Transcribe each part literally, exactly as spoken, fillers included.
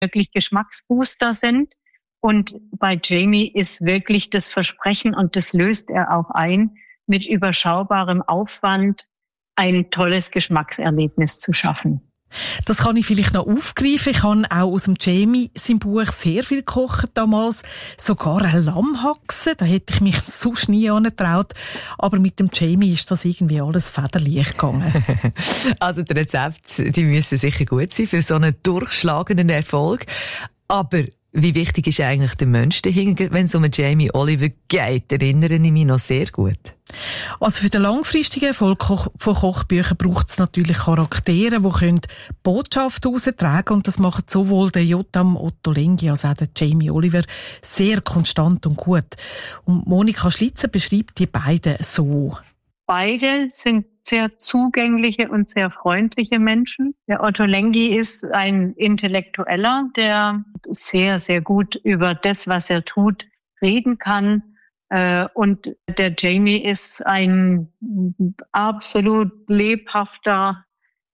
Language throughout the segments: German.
wirklich Geschmacksbooster sind. Und bei Jamie ist wirklich das Versprechen, und das löst er auch ein, mit überschaubarem Aufwand ein tolles Geschmackserlebnis zu schaffen. Das kann ich vielleicht noch aufgreifen. Ich habe auch aus dem Jamie sein Buch sehr viel gekocht damals. Sogar eine Lammhaxe. Da hätte ich mich sonst nie angetraut. Aber mit dem Jamie ist das irgendwie alles federleicht gegangen. Also die Rezepte, die müssen sicher gut sein für so einen durchschlagenden Erfolg. Aber wie wichtig ist eigentlich der Mensch dahinter, wenn es um Jamie Oliver geht? Erinnere ich mich noch sehr gut. Also für den langfristigen Erfolg von Kochbüchern braucht es natürlich Charaktere, die Botschaften austragen können. Und das machen sowohl der Jotam Ottolenghi als auch der Jamie Oliver sehr konstant und gut. Und Monika Schlitzer beschreibt die beiden so. Beide sind sehr zugängliche und sehr freundliche Menschen. Der Ottolenghi ist ein Intellektueller, der sehr, sehr gut über das, was er tut, reden kann. Und der Jamie ist ein absolut lebhafter,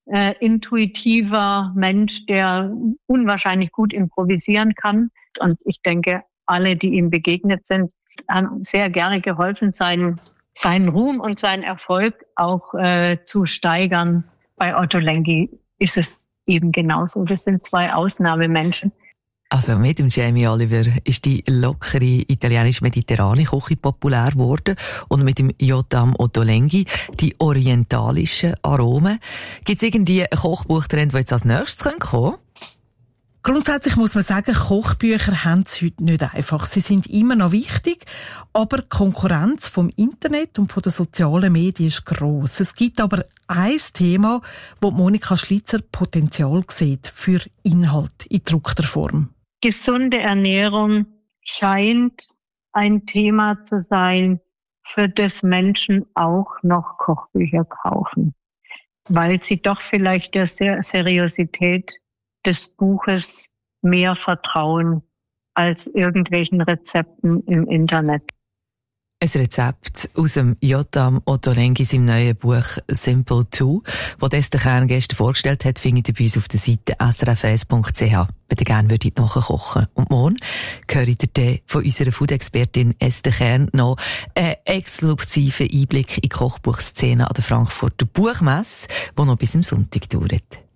intuitiver Mensch, der unwahrscheinlich gut improvisieren kann. Und ich denke, alle, die ihm begegnet sind, haben sehr gerne geholfen, seinen seinen Ruhm und seinen Erfolg auch äh, zu steigern. Bei Ottolenghi ist es eben genauso. Das sind zwei Ausnahmemenschen. Also mit dem Jamie Oliver ist die lockere italienisch-mediterrane Küche populär geworden und mit dem Jotam Ottolenghi die orientalischen Aromen. Gibt es irgendwie einen Kochbuchtrend, der jetzt als nächstes kommen könnte? Grundsätzlich muss man sagen, Kochbücher haben es heute nicht einfach. Sie sind immer noch wichtig, aber die Konkurrenz vom Internet und von den sozialen Medien ist gross. Es gibt aber ein Thema, wo Monika Schlitzer Potenzial sieht für Inhalt in gedruckter Form. Gesunde Ernährung scheint ein Thema zu sein, für das Menschen auch noch Kochbücher kaufen, weil sie doch vielleicht der Ser- Seriosität des Buches mehr vertrauen als irgendwelchen Rezepten im Internet. Ein Rezept aus dem Jotam Ottolenghi im neuen Buch Simple zwei, das Esther Kern gestern vorgestellt hat, findet ihr bei uns auf der Seite s r f s punkt c h, wenn ihr gerne würdet nachkochen. Und morgen hört ihr von unserer Food-Expertin Esther Kern noch einen exklusiven Einblick in die Kochbuchszene an der Frankfurter Buchmesse, die noch bis zum Sonntag dauert.